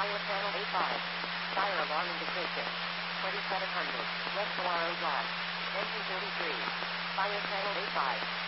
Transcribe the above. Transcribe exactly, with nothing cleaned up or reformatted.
Fire panel A five. Fire alarm indication. twenty-seven hundred. West Saguaro Drive. Engine thirty-three. Fire panel A five.